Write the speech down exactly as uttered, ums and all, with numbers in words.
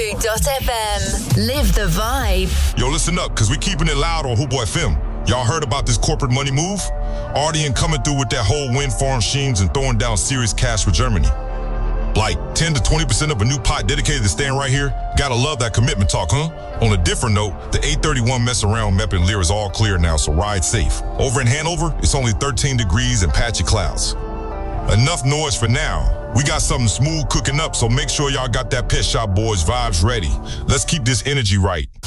Bamboo dot F M. Live the vibe. Yo, listen up, because we keeping it loud on Hoop F M. Y'all heard about this corporate money move? Ardian coming through with that whole wind farm schemes and throwing down serious cash for Germany. Like ten to twenty percent of a new pot dedicated to staying right here. Gotta love that commitment talk, huh? On a different note, the eight thirty-one mess around Mep and Lear is all clear now, so ride safe. Over in Hanover, it's only thirteen degrees and patchy clouds. Enough noise for now. We got something smooth cooking up, so make sure y'all got that Pet Shop Boys vibes ready. Let's keep this energy right.